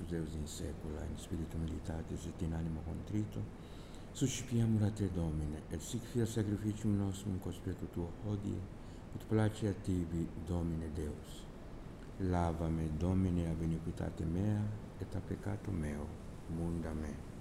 Deus in saecula, in spiritu militatis et in animo contrito, suscipiamur a te, Domine, et sic fiat sacrificium nostrum conspirtu tuo hodie, ut place a tibi, Domine Deus. Lava me, Domine, ab iniquitate mea, et a peccato meo, munda me.